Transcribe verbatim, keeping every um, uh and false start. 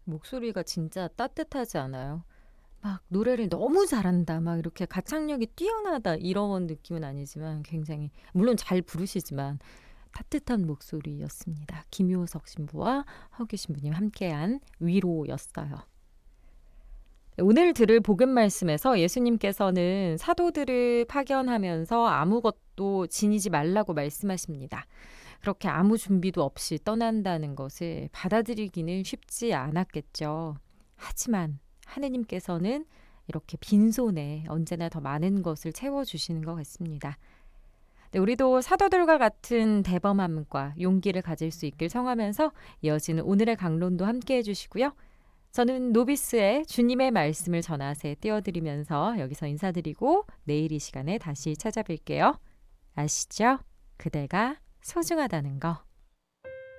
목소리가 진짜 따뜻하지 않아요? 막 노래를 너무 잘한다, 막 이렇게 가창력이 뛰어나다 이런 느낌은 아니지만 굉장히 물론 잘 부르시지만 따뜻한 목소리였습니다. 김효석 신부와 허규 신부님 함께한 위로였어요. 오늘 들을 복음 말씀에서 예수님께서는 사도들을 파견하면서 아무것도 지니지 말라고 말씀하십니다. 그렇게 아무 준비도 없이 떠난다는 것을 받아들이기는 쉽지 않았겠죠. 하지만 하느님께서는 이렇게 빈손에 언제나 더 많은 것을 채워주시는 것 같습니다. 네, 우리도 사도들과 같은 대범함과 용기를 가질 수 있길 청하면서 이어지는 오늘의 강론도 함께 해주시고요. 저는 노비스의 주님의 말씀을 전하세 띄워드리면서 여기서 인사드리고 내일 이 시간에 다시 찾아뵐게요. 아시죠? 그대가 소중하다는 거.